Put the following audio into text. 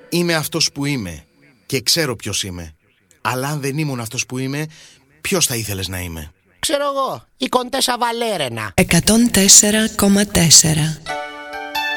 Είμαι αυτός που είμαι και ξέρω ποιος είμαι. Αλλά αν δεν ήμουν αυτός που είμαι, ποιος θα ήθελες να είμαι? Ξέρω εγώ, η Κοντέσα Βαλέρενα. 104,4